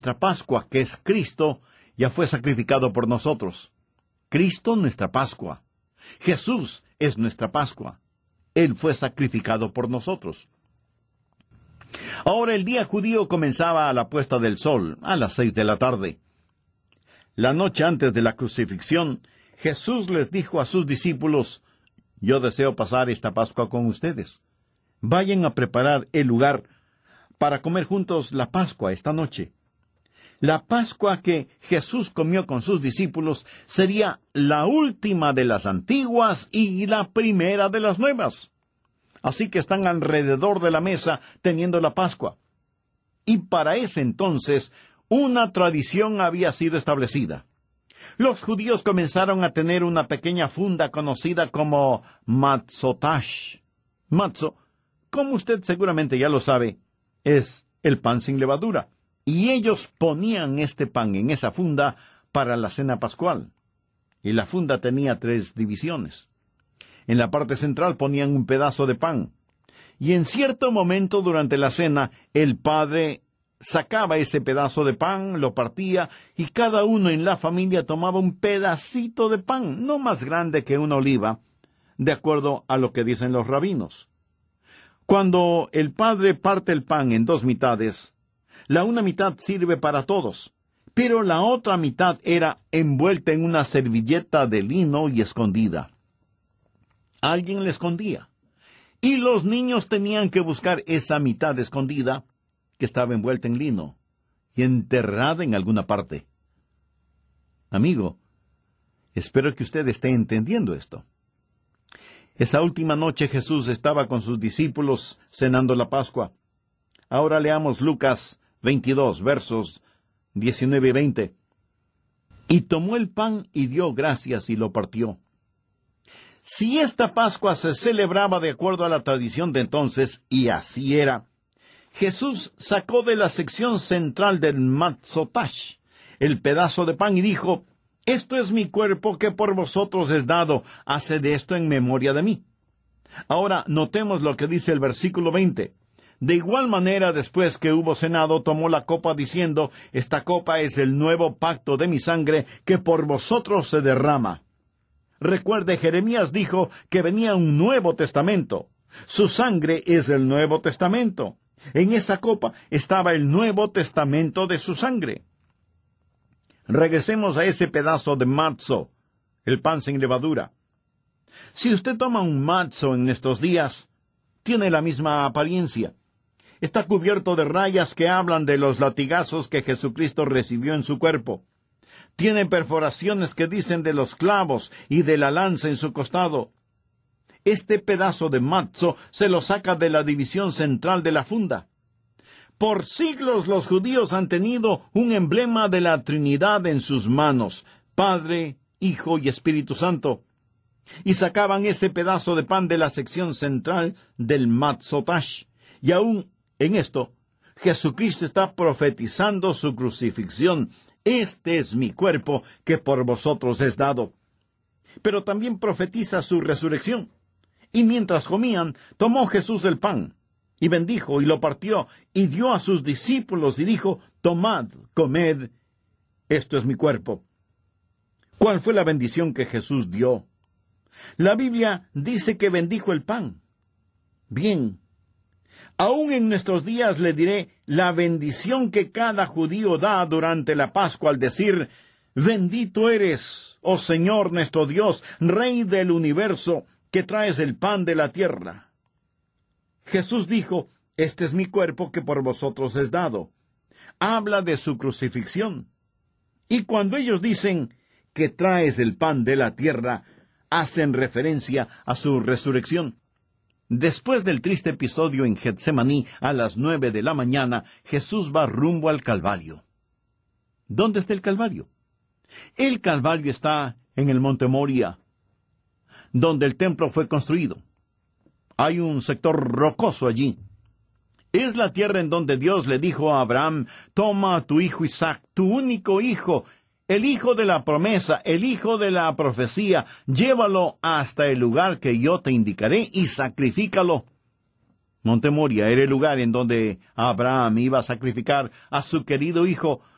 nuestra Pascua, que es Cristo, ya fue sacrificado por nosotros. Cristo nuestra Pascua. Jesús es nuestra Pascua. Él fue sacrificado por nosotros. Ahora el día judío comenzaba a la puesta del sol, a las 6 de la tarde. La noche antes de la crucifixión, Jesús les dijo a sus discípulos: yo deseo pasar esta Pascua con ustedes. Vayan a preparar el lugar para comer juntos la Pascua esta noche. La Pascua que Jesús comió con sus discípulos sería la última de las antiguas y la primera de las nuevas. Así que están alrededor de la mesa teniendo la Pascua. Y para ese entonces, una tradición había sido establecida. Los judíos comenzaron a tener una pequeña funda conocida como matzotash. Matzo, como usted seguramente ya lo sabe, es el pan sin levadura. Y ellos ponían este pan en esa funda para la cena pascual. Y la funda tenía 3 divisiones. En la parte central ponían un pedazo de pan. Y en cierto momento durante la cena, el padre sacaba ese pedazo de pan, lo partía, y cada uno en la familia tomaba un pedacito de pan, no más grande que una oliva, de acuerdo a lo que dicen los rabinos. Cuando el padre parte el pan en 2 mitades, la una mitad sirve para todos, pero la otra mitad era envuelta en una servilleta de lino y escondida. Alguien la escondía, y los niños tenían que buscar esa mitad escondida, que estaba envuelta en lino y enterrada en alguna parte. Amigo, espero que usted esté entendiendo esto. Esa última noche Jesús estaba con sus discípulos cenando la Pascua. Ahora leamos Lucas 22, versos 19 y 20. Y tomó el pan y dio gracias y lo partió. Si esta Pascua se celebraba de acuerdo a la tradición de entonces, y así era, Jesús sacó de la sección central del matzotash el pedazo de pan y dijo: esto es mi cuerpo que por vosotros es dado, haced esto en memoria de mí. Ahora notemos lo que dice el versículo 20. De igual manera, después que hubo cenado, tomó la copa diciendo: esta copa es el nuevo pacto de mi sangre que por vosotros se derrama. Recuerde, Jeremías dijo que venía un nuevo testamento. Su sangre es el Nuevo Testamento. En esa copa estaba el Nuevo Testamento de su sangre. Regresemos a ese pedazo de matzo, el pan sin levadura. Si usted toma un matzo en estos días, tiene la misma apariencia. Está cubierto de rayas que hablan de los latigazos que Jesucristo recibió en su cuerpo. Tiene perforaciones que dicen de los clavos y de la lanza en su costado. Este pedazo de matzo se lo saca de la división central de la funda. Por siglos los judíos han tenido un emblema de la Trinidad en sus manos, Padre, Hijo y Espíritu Santo. Y sacaban ese pedazo de pan de la sección central del matzotash. Y aún en esto, Jesucristo está profetizando su crucifixión. Este es mi cuerpo que por vosotros es dado. Pero también profetiza su resurrección. Y mientras comían, tomó Jesús el pan, y bendijo, y lo partió, y dio a sus discípulos, y dijo: tomad, comed, esto es mi cuerpo. ¿Cuál fue la bendición que Jesús dio? La Biblia dice que bendijo el pan. Bien, aún en nuestros días le diré la bendición que cada judío da durante la Pascua al decir: bendito eres, oh Señor nuestro Dios, Rey del universo, que traes el pan de la tierra. Jesús dijo: este es mi cuerpo que por vosotros es dado. Habla de su crucifixión. Y cuando ellos dicen que traes el pan de la tierra, hacen referencia a su resurrección. Después del triste episodio en Getsemaní a las 9 de la mañana, Jesús va rumbo al Calvario. ¿Dónde está el Calvario? El Calvario está en el monte Moria, donde el templo fue construido. Hay un sector rocoso allí. Es la tierra en donde Dios le dijo a Abraham: toma a tu hijo Isaac, tu único hijo, el hijo de la promesa, el hijo de la profecía, llévalo hasta el lugar que yo te indicaré y sacrifícalo. Monte Moria era el lugar en donde Abraham iba a sacrificar a su querido hijo